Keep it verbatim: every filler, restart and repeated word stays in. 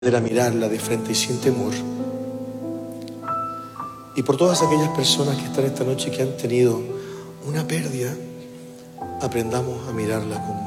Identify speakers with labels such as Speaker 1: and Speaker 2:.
Speaker 1: a mirarla de frente y sin temor. Y por todas aquellas personas que están esta noche que han tenido una pérdida, aprendamos a mirarla con